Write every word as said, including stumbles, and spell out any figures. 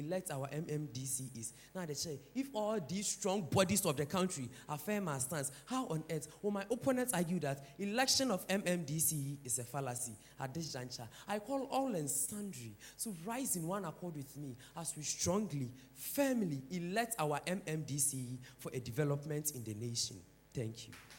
elect our M M D Cs. Now they say, if all these strong bodies of the country affirm our stance, how on earth will my opponents argue that election of M M D C is a fallacy at this juncture? I call all and sundry to rise in one accord with me as we strongly, firmly elect our M M D C for a development in the nation. Thank you.